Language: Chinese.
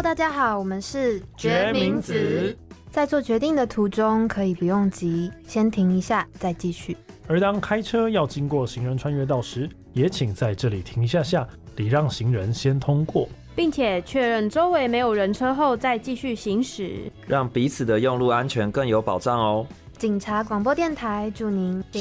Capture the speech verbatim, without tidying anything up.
大家好，我们是决明子。 在做决定的途中，可以不用急，先停一下，再继续。 而当开车要经过行人穿越道时，也请在这里停一下下，礼让行人先通过， 并且确认周围没有人车后再继续行驶， 让彼此的用路安全更有保障哦。 警察广播电台祝您